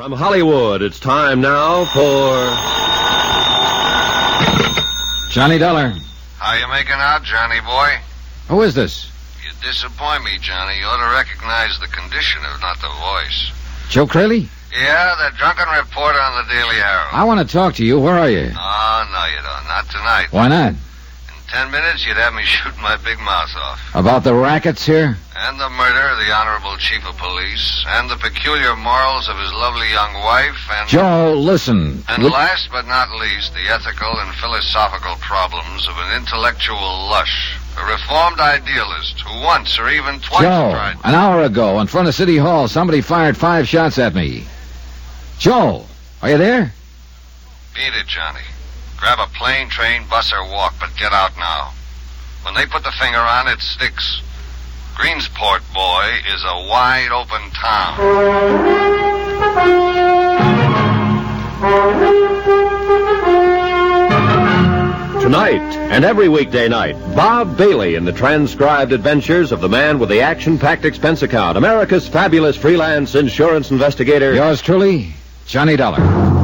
From Hollywood, it's time now for... Johnny Dollar. How you making out, Johnny boy? Who is this? You disappoint me, Johnny. You ought to recognize the condition, if not the voice. Joe Crayley? Yeah, the drunken reporter on the Daily Arrow. I want to talk to you. Where are you? Oh, no, you don't. Not tonight. Why not? In 10 minutes, you'd have me shoot my big mouth off. About the rackets here? And the murder of the Honorable Chief of Police, and the peculiar morals of his lovely young wife, and... Joe, listen. And last but not least, the ethical and philosophical problems of an intellectual lush, a reformed idealist who once or even twice tried... An hour ago, in front of City Hall, somebody fired 5 shots at me. Joe, are you there? Beat it, Johnny. Grab a plane, train, bus, or walk, but get out now. When they put the finger on, it sticks. Greensport, boy, is a wide-open town. Tonight, and every weekday night, Bob Bailey in the transcribed adventures of the man with the action-packed expense account, America's fabulous freelance insurance investigator. Yours truly, Johnny Dollar.